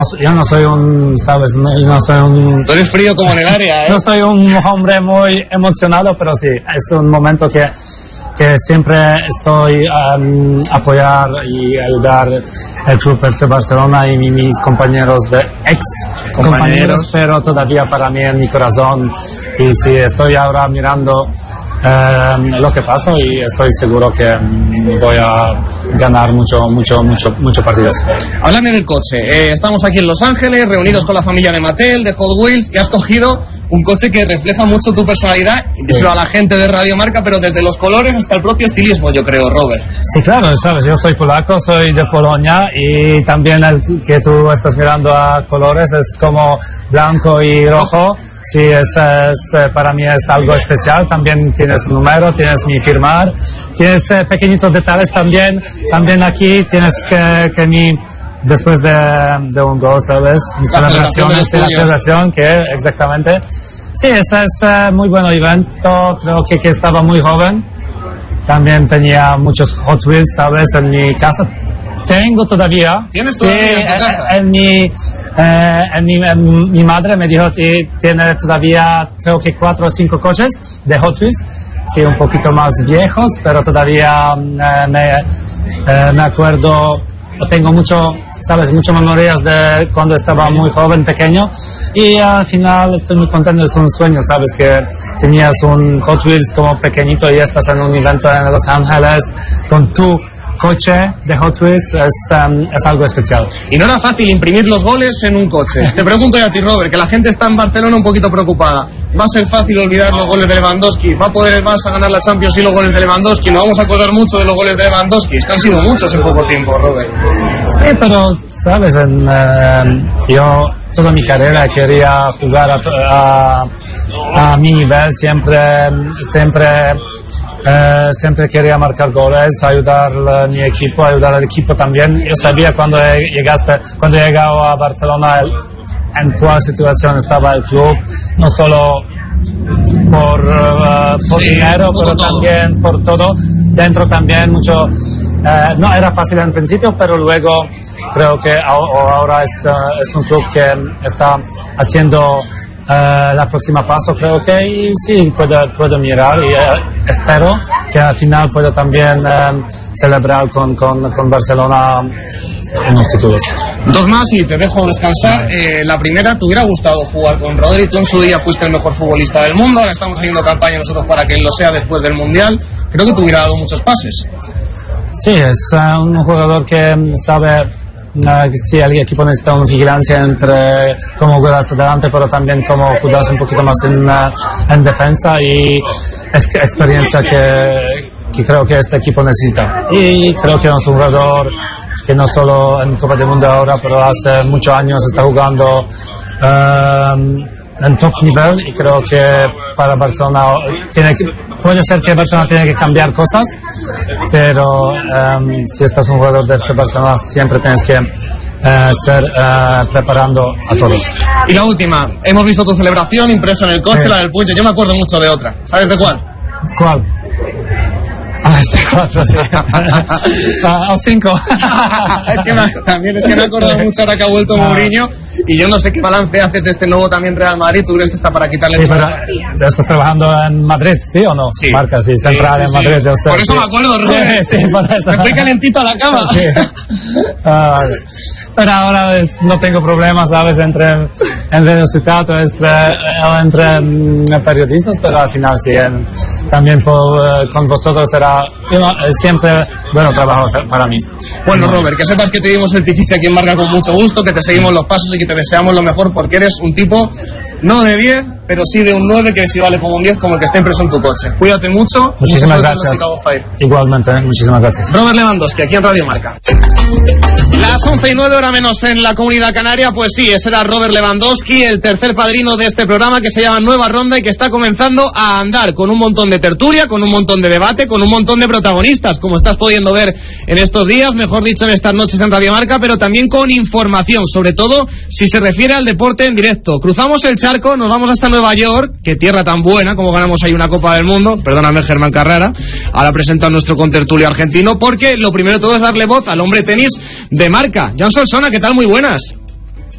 Yo no soy un, ¿sabes? No soy un... Tú eres frío como en el área, ¿eh? No soy un hombre muy emocionado, pero sí, es un momento que siempre estoy apoyar y ayudar el Club FC Barcelona y mis compañeros de compañeros, pero todavía para mí en mi corazón. Y sí, estoy ahora mirando lo que pasa y estoy seguro que voy a ganar muchos partidos. Háblame del coche. Estamos aquí en Los Ángeles, reunidos con la familia de Mattel, de Hot Wheels, y has cogido un coche que refleja mucho tu personalidad, y díselo a la gente de Radio Marca, pero desde los colores hasta el propio estilismo, yo creo, Robert. Sí, claro, sabes, yo soy polaco, soy de Polonia, y también el que tú estás mirando a colores es como blanco y rojo. Sí, para mí es algo especial. También tienes un número, tienes mi firmar, tienes pequeñitos detalles también aquí tienes que después de un gol, ¿sabes? Celebraciones, la celebración, que exactamente. Sí, ese es muy buen evento, creo que estaba muy joven. También tenía muchos Hot Wheels, ¿sabes? En mi casa. Tengo todavía. ¿Tienes todavía en tu casa? Mi madre me dijo que tiene todavía, creo que 4 o 5 coches de Hot Wheels. Sí, un poquito más viejos, pero todavía me acuerdo, tengo muchas memorias de cuando estaba muy joven, pequeño, y al final estoy muy contento. Es un sueño, sabes, que tenías un Hot Wheels como pequeñito y estás en un evento en Los Ángeles con tu coche de Hot Wheels, es algo especial. Y no era fácil imprimir los goles en un coche. Te pregunto ya a ti, Robert, que la gente está en Barcelona un poquito preocupada. ¿Va a ser fácil olvidar los goles de Lewandowski? ¿Va a poder el Barça ganar la Champions y los goles de Lewandowski? Nos vamos a acordar mucho de los goles de Lewandowski. Es que han sido muchos en poco tiempo, Robert. Sí, pero, sabes, yo toda mi carrera quería jugar a mi nivel, siempre quería marcar goles, ayudar a mi equipo, ayudar al equipo también. Yo sabía cuando llegaba a Barcelona en cuál situación estaba el club, no solo por dinero, pero también por todo. Dentro también mucho, no era fácil en principio, pero luego creo que ahora es un club que está haciendo la próxima paso, creo que, y sí, puedo mirar y espero que al final pueda también celebrar con Barcelona unos títulos. 2 más y te dejo descansar. La primera, ¿te hubiera gustado jugar con Rodri? Tú en su día fuiste el mejor futbolista del mundo, ahora estamos haciendo campaña nosotros para que él lo sea después del Mundial. Creo que te hubiera dado muchos pases. Sí, es un jugador que sabe. Sí, el equipo necesita una vigilancia entre cómo juegas adelante, pero también cómo juegas un poquito más en defensa, y es experiencia que creo que este equipo necesita. Y creo que es un jugador que no solo en Copa del Mundo ahora, pero hace muchos años está jugando en top nivel, y creo que para Barcelona puede ser que Barcelona tiene que cambiar cosas, pero si estás un jugador de Barcelona siempre tienes que ser preparando a todos. Y la última, hemos visto tu celebración impresa en el coche, la del puño. Yo me acuerdo mucho de otra. ¿Sabes de cuál? ¿Cuál? Este 4, sí. O 5. También es que me he acordado mucho ahora que ha vuelto Mourinho, y yo no sé qué balance haces de este nuevo también Real Madrid. ¿Tú crees que está para quitarle? Sí, pero ¿estás trabajando en Madrid, sí o no? Sí. Marca, sí, central en Madrid. Yo sé, por eso me acuerdo, Robert. Sí, por eso. Estoy calentito a la cama. Sí. Pero ahora no tengo problemas, ¿sabes? Entre ciudad o entre periodistas, pero al final sí, también con vosotros será siempre bueno trabajo para mí. Bueno, Robert, que sepas que te dimos el pichiche aquí en Marca con mucho gusto, que te seguimos los pasos y que te deseamos lo mejor, porque eres un tipo no de 10, pero sí de un 9, que sí vale como un 10, como el que está impreso en tu coche. Cuídate mucho. Muchísimas gracias. Igualmente, muchísimas gracias. Robert Lewandowski, aquí en Radio Marca. Las 11:09, hora menos en la Comunidad Canaria. Pues sí, ese era Robert Lewandowski, el tercer padrino de este programa que se llama Nueva Ronda y que está comenzando a andar con un montón de tertulia, con un montón de debate, con un montón de protagonistas, como estás pudiendo ver en estos días, mejor dicho, en estas noches en Radio Marca, pero también con información, sobre todo si se refiere al deporte en directo. Cruzamos el charco, nos vamos hasta Nueva York, que tierra tan buena, como ganamos ahí una Copa del Mundo, perdóname Germán Carrera, ahora presento a nuestro contertulio argentino, porque lo primero de todo es darle voz al hombre tenis de Marca. Joan Solsona, ¿qué tal? Muy buenas.